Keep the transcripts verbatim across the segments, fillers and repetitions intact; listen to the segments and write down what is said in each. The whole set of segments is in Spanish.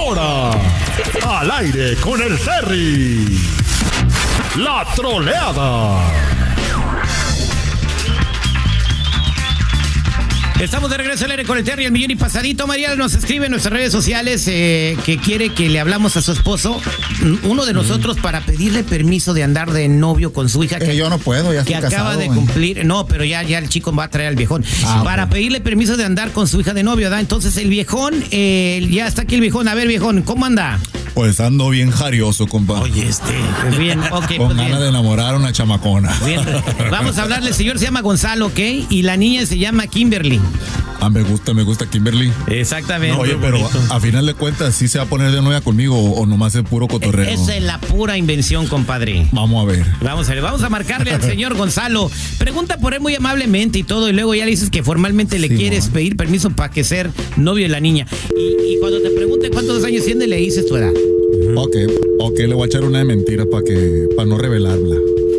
ahora, al aire con el Terry, la troleada. Estamos de regreso al aire con el Terry, el millón y pasadito. Mariana nos escribe en nuestras redes sociales eh, que quiere que le hablamos a su esposo, uno de nosotros, para pedirle permiso de andar de novio con su hija. Que eh, yo no puedo, ya estoy que acaba casado, de güey. cumplir. No, pero ya, ya el chico va a traer al viejón. Ah, para okay. pedirle permiso de andar con su hija de novio, ¿verdad? Entonces el viejón, eh, ya está aquí el viejón. A ver, viejón, ¿cómo anda? Pues ando bien jarioso, compa. Oye, este, pues bien, ok. Con pues ganas bien. de enamorar a una chamacona. Bien. Vamos a hablarle, el señor se llama Gonzalo, ¿ok? Y la niña se llama Kimberly. Ah, me gusta, me gusta Kimberly. Exactamente. No, oye, pero a, a final de cuentas, ¿sí se va a poner de novia conmigo o, o nomás es puro cotorreo? Esa es la pura invención, compadre. Vamos a ver. Vamos a ver, vamos a marcarle al señor Gonzalo. Pregunta por él muy amablemente y todo, y luego ya le dices que formalmente le Sí, quieres man. pedir permiso para que ser novio de la niña. Y, y cuando te pregunte cuántos años tiene, le dices tu edad. Ok, ok, le voy a echar una de mentira para que, para no revelarla.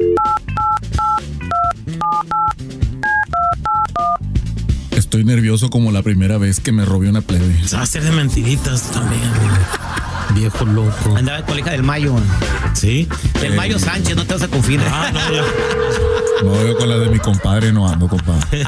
Estoy nervioso como la primera vez que me robé una plebe. Se va a hacer de mentiritas también, viejo loco. Andaba con la hija del Mayo. ¿Sí? Del Eh. Mayo Sánchez, no te vas a confiar. Ah, no, ya. No, yo con la de mi compadre no ando, compadre.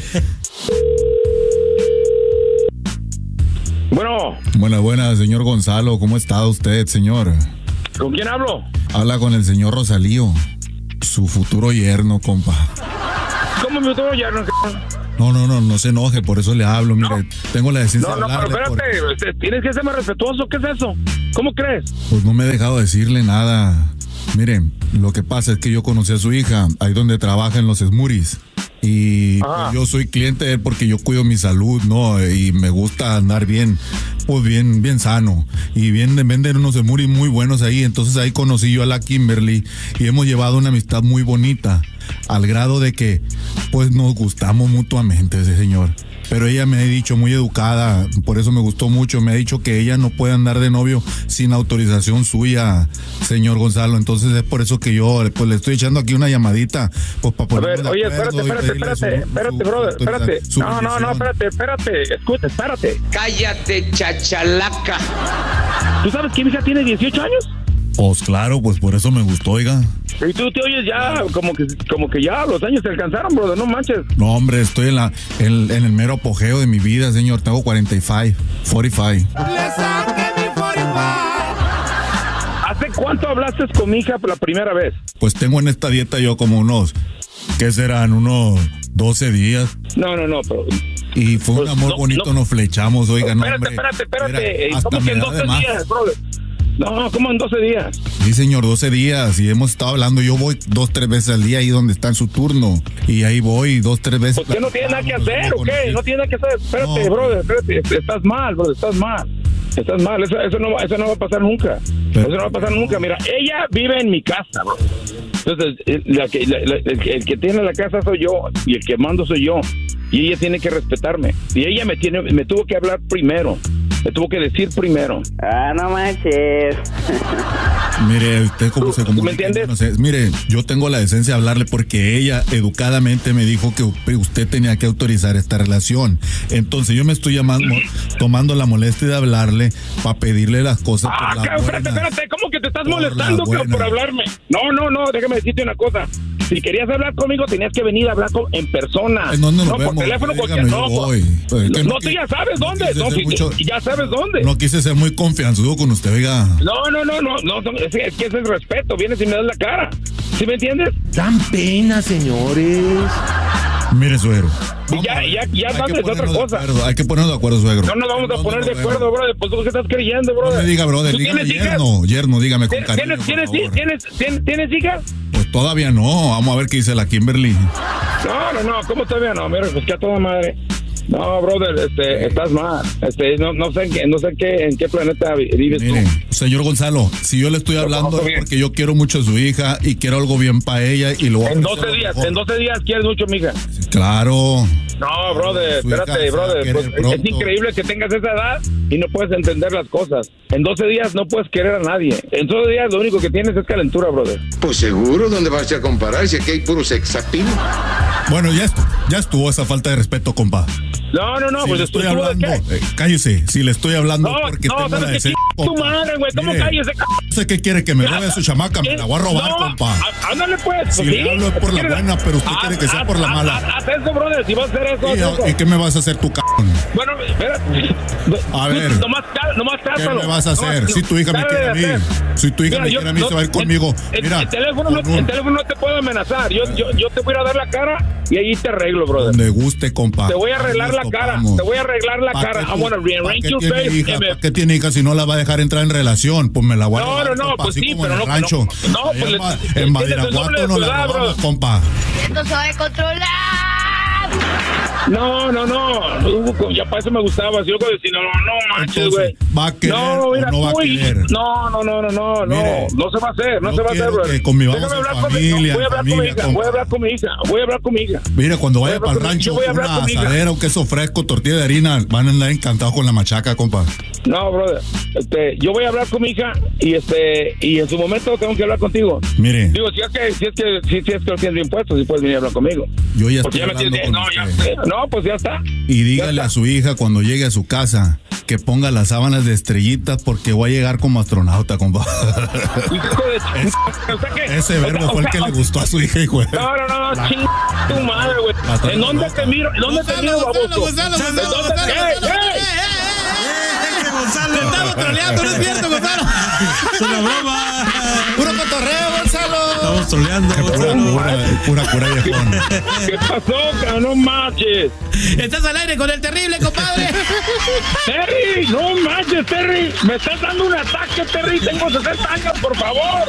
Bueno, Buenas, buenas, señor Gonzalo. ¿Cómo está usted, señor? ¿con quién hablo? Habla con el señor Rosalío, su futuro yerno, compa. ¿Cómo me tuvo ya? No, No, no, no, no se enoje, por eso le hablo. Mire, No. tengo la decencia no, de no, pero hablarle. por- espérate, este, tienes que ser más respetuoso. ¿Qué es eso? ¿Cómo crees? Pues no me he dejado decirle nada. Miren, lo que pasa es que yo conocí a su hija ahí donde trabaja en los Smuris. Y pues, Ajá. yo soy cliente de él porque yo cuido mi salud, ¿no? Y me gusta andar bien, pues bien, bien sano. Y bien, venden unos Smuris muy buenos ahí. Entonces ahí conocí yo a la Kimberly y hemos llevado una amistad muy bonita. Al grado de que, pues nos gustamos mutuamente, ese señor. Pero ella me ha dicho, muy educada, por eso me gustó mucho, me ha dicho que ella no puede andar de novio sin autorización suya, señor Gonzalo. Entonces es por eso que yo, pues le estoy echando aquí una llamadita, pues para A ponernos ver, de oye, acuerdo espérate, y espérate, pedirle espérate, su- espérate, su brother, autoriza- espérate. su No, no, no, bendición. espérate, espérate. Escucha, espérate. Cállate, chachalaca. ¿Tú sabes que mi hija tiene dieciocho años? Pues claro, pues por eso me gustó, oiga. Y tú te oyes ya como que como que ya los años te alcanzaron, brother, no manches. No, hombre, estoy en, la, en, en el mero apogeo de mi vida, señor. Tengo cuarenta y cinco, cuarenta y cinco. ¿Hace cuánto hablaste con mi hija por la primera vez? Pues tengo en esta dieta yo como unos, ¿qué serán? Unos doce días. No, no, no, pero... Y fue un Pues, amor no, bonito, no. nos flechamos, oiga, no, espérate, hombre. espérate, espérate. Mira, hasta ¿Cómo me que en da doce de más. días, brother? No, ¿cómo en doce días? Sí, señor, doce días y hemos estado hablando. Yo voy dos, tres veces al día ahí donde está en su turno. Y ahí voy dos, tres veces. ¿Por qué no tienes nada que hacer o qué? Conocí- No tienes nada que hacer. Espérate, No. brother, espérate. Estás mal, brother, estás mal. Estás mal, eso, eso, no, va- eso no va a pasar nunca. Pero- Eso no va a pasar nunca. Mira, ella vive en mi casa, bro. Entonces, el, la que, la- la- el, que- el que tiene la casa soy yo y el que mando soy yo. Y ella tiene que respetarme. Y ella me tiene, me tuvo que hablar primero. Me tuvo que decir primero. Ah, no manches. Mire, usted cómo ¿Tú- se tú me comunica. entiendes? No sé, mire, yo tengo la decencia de hablarle porque ella educadamente me dijo que usted tenía que autorizar esta relación. Entonces yo me estoy llamando, tomando la molestia de hablarle para pedirle las cosas Ah, por la ca- espérate, buena. espérate. ¿Cómo que te estás Por la molestando cabrón, buena. por hablarme? No, no, no. Déjame decirte una cosa. Si querías hablar conmigo, tenías que venir a hablar con- en persona. ¿En dónde nos no, vemos? por teléfono, porque Dígame, no. yo por- voy. Pues, que no, no tú qui- ya sabes no dónde. quise No, ser que- mucho- ya sabes dónde. No quise ser muy confianzudo con usted, oiga. No, no, no, no, no, no, es que es que ese es respeto, vienes y me das la cara. ¿Sí me entiendes? Dan pena, señores. Mire, suegro. Y ya, ya, ya Hay que sabes otra ponernos de cosa. acuerdo, hay que ponernos de acuerdo, suegro. No nos vamos a ¿Dónde poner nos de vemos? acuerdo, brother. Pues tú qué estás creyendo, No brother. me diga, brother, ¿Tú dígame tienes hijas? yerno, yerno, dígame con cariño, ¿Tienes, por tienes, favor. tienes, tienes, tienes hijas? Pues todavía no, vamos a ver qué dice la Kimberly. No, no, no, ¿cómo todavía no? Mira, pues que a toda madre. No, brother, este, estás mal. Este, no, no sé en qué, no sé en qué, en qué planeta vi- vives Mire, tú. señor Gonzalo, si yo le estoy Lo hablando conozco es bien. porque yo quiero mucho a su hija y quiero algo bien para ella y lo voy a En ofrecer doce lo días, mejor. en doce días quieres mucho, mija. Claro. No, brother, Su hija espérate, se va a brother. querer Pues, pronto. es increíble que tengas esa edad y no puedes entender las cosas. En doce días no puedes querer a nadie. En doce días lo único que tienes es calentura, brother. Pues seguro, ¿dónde vas a comparar si aquí hay puro sexapil? Bueno, ya, est- ya estuvo esa falta de respeto, compa. No, no, no, Si pues le estoy ¿estuvo de hablando, qué? eh, cállese, si le estoy hablando No, porque no, tengo la ¿sabes qué? decencia, Tu compa. madre, güey, ¿cómo Mire, calles? No sé qué quiere que me robe a su chamaca, me la voy a robar, no, compa. á- Ándale, pues. Si pues, le sí. hablo es por la ¿Quieres- buena, pero usted haz- quiere que sea haz- por la haz- mala. Haz, haz eso, brother, si vas a hacer eso, haz eso. ¿Y, ¿Y qué me vas a hacer tu cabrón? Bueno, espera. A ver. Nomás, cá- nomás ¿Qué trátalo. me vas a hacer? Nomás- Si tu hija me dale quiere a de mí, hacer. si tu hija Mira, me yo- quiere a mí, no- se va a ir conmigo. El, Mira, el teléfono no, con un- el teléfono no te puede amenazar. Yo, yo, yo te voy a ir a dar la cara y ahí te arreglo, brother. donde guste, compa. Te voy a arreglar Nos la cara. topamos. Te voy a arreglar la ¿Pa' cara. qué I tú- wanna ¿pa' rearrange qué your tiene face. hija? and me- ¿Para qué tiene hija si no la va a dejar entrar en relación? Pues me la voy a No, robar, no, no, compa, pues así sí, como pero en el no, rancho. no, no, Allá pues en le- Ma- le- en tienes el Badiraguato doble de no tu la edad, robamos, bro. compa. Esto se va a controlar. No, no, no. Hugo, ya para eso me gustaba. Si yo puedo decir, no, no manches, Entonces, güey. ¿va a querer no, o mira, no va a tú y- querer? No, no, no, no, no, Mire, no. No se va a hacer, no yo se va a hacer, quiero bro. que convivamos Déjame en hablar con mi- familia, no, voy a en hablar con mi familia, hija, compa. voy a hablar con mi hija, voy a hablar con mi hija. Mire, cuando vaya Voy a para el hablar con- rancho, yo voy a hablar una con mi hija. asadera, un queso fresco, tortilla de harina, van a andar encantados con la machaca, compa. No, brother. Este, yo voy a hablar con mi hija y este y en su momento tengo que hablar contigo. Mire, Digo, si es que si es que si, si es que no tienes impuestos, si puedes venir a hablar conmigo. yo ya Porque estoy ya me hablando tienes, con no, ya usted. sé. No, pues ya está. Y dígale Ya a está. su hija cuando llegue a su casa que ponga las sábanas de estrellitas porque voy a llegar como astronauta, compa. Hijo de ch- o sea que- Ese o verbo sea, fue o el sea, que o le sea, gustó a su hija, hijo. No, no, no, no, ching tu madre, güey. Hasta ¿En dónde loca. te miro? ¿En dónde te miro, baboso? Gonzalo, Gonzalo, ¿En Gonzalo, dónde- Gonzalo, ¡Ey, Gonzalo, ey! ey, ey, ey, ey. Gonzalo. Te estamos troleando, no es cierto, Gonzalo. Es una broma. Puro cotorreo, Gonzalo. Estamos troleando, Pura, Gonzalo. pura, pura cura viejón. ¿Qué pasó, cabrón? No manches. Estás al aire con el terrible, compadre. Terry, no manches, Terry. Me estás dando un ataque, Terry. Tengo sesenta años, por favor.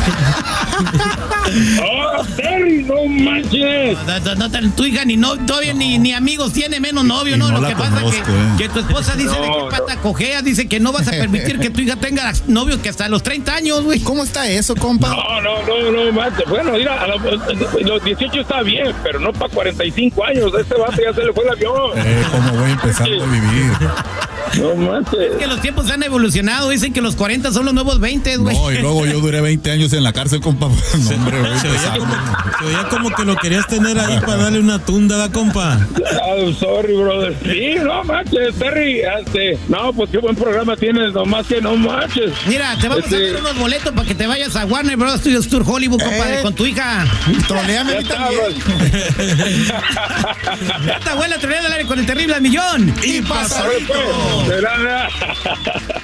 Oh, Terry, no manches. No, no, no, no, tu hija ni no, todavía ni, ni amigos tiene, menos novio, Y ¿no? no Lo la que pasa conozco, que, eh. que tu esposa dice de No, qué pata cojea, dice que no vas a permitir que tu hija tenga novios que hasta los treinta años, güey. ¿Cómo está eso, compa? No, no, no, no manches. Bueno, mira, a los, los dieciocho está bien, pero no para cuarenta y cinco años. A este vato ya se le fue el avión. Eh, ¿Cómo voy empezando a vivir? No manches. Que los tiempos han evolucionado, dicen que los cuarenta son los nuevos veinte, güey. No, y luego yo duré veinte años en la cárcel, compa. No, hombre, voy Se oía, empezando. como, se oía como que lo querías tener ahí para darle una tunda, ¿da, compa? I'm sorry, brother. Sí, no manches, Terry. Este, no, pues qué buen programa tienes, nomás que no manches. Mira, te vamos Este- a dar unos boletos para que te vayas a Warner Bros. Studios Tour Hollywood, compadre, Eh. con tu hija. Troleame a Ya mí está, también. bro. Esta abuela troleada al aire con el terrible al millón. Y Ahora, pues, será,